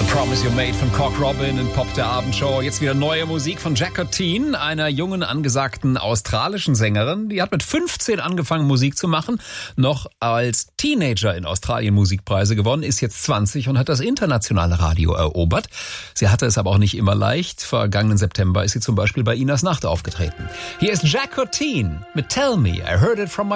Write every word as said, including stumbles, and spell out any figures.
Promise You Made von Cock Robin in Pop der Abendshow. Jetzt wieder neue Musik von Jacqueline, einer jungen, angesagten australischen Sängerin. Die hat mit fünfzehn angefangen, Musik zu machen, noch als Teenager in Australien Musikpreise gewonnen, ist jetzt zwanzig und hat das internationale Radio erobert. Sie hatte es aber auch nicht immer leicht. Vergangenen September ist sie zum Beispiel bei Inas Nacht aufgetreten. Hier ist Jacqueline mit Tell Me, I Heard It From My